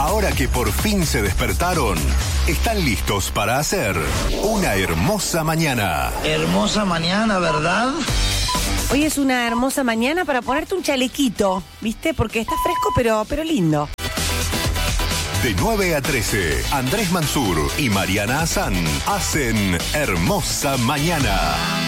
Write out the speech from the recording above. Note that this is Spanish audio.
Ahora que por fin se despertaron, están listos para hacer una hermosa mañana. Hermosa mañana, ¿verdad? Hoy es una hermosa mañana para ponerte un chalequito, ¿viste? Porque está fresco, pero lindo. De 9 a 13, Andrés Mansur y Mariana Hassan hacen Hermosa Mañana.